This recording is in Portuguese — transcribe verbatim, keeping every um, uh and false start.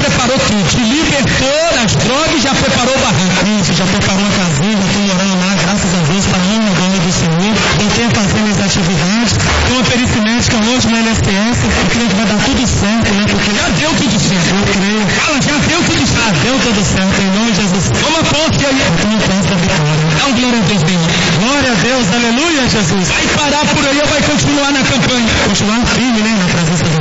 preparou tudo. Te libertou das drogas, já preparou o barranco. Isso, já preparou a casinha, já estou morando lá, graças a Deus, para a honra e glória do Senhor. Voltei a fazer minhas atividades. Tem uma perícia médica hoje na N S S. Eu creio que vai dar tudo certo, né? Porque Já deu tudo certo. eu creio. Fala, já deu tudo certo. Deu tudo certo, em nome de Jesus. Toma posse aí. Eu tenho posse da vitória. Dá um glória a Deus bem. Glória a Deus, aleluia, Jesus. Vai parar por aí ou vai continuar na campanha? Continuar firme, né? Na presença de